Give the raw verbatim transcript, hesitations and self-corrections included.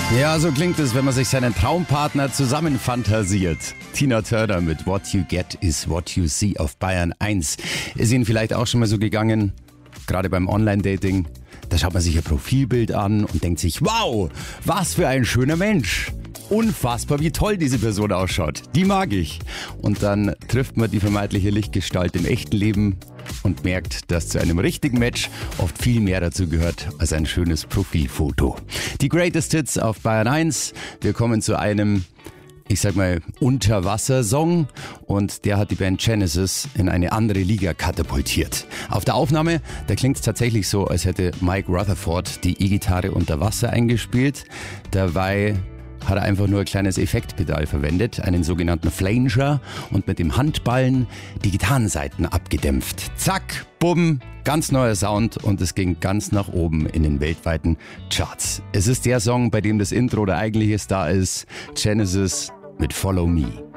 Ja, so klingt es, wenn man sich seinen Traumpartner zusammenfantasiert. Tina Turner mit What You Get is What You See auf Bayern eins. Ist Ihnen vielleicht auch schon mal so gegangen, gerade beim Online-Dating? Da schaut man sich ihr Profilbild an und denkt sich, wow, was für ein schöner Mensch. Unfassbar, wie toll diese Person ausschaut. Die mag ich. Und dann trifft man die vermeintliche Lichtgestalt im echten Leben und merkt, dass zu einem richtigen Match oft viel mehr dazu gehört als ein schönes Profilfoto. Die Greatest Hits auf Bayern eins. Wir kommen zu einem, ich sag mal, Unterwasser-Song, und der hat die Band Genesis in eine andere Liga katapultiert. Auf der Aufnahme, da klingt es tatsächlich so, als hätte Mike Rutherford die E-Gitarre unter Wasser eingespielt. Dabei hat er einfach nur ein kleines Effektpedal verwendet, einen sogenannten Flanger, und mit dem Handballen die Gitarrensaiten abgedämpft. Zack, bumm, ganz neuer Sound, und es ging ganz nach oben in den weltweiten Charts. Es ist der Song, bei dem das Intro der eigentliche Star ist, Genesis mit Follow Me.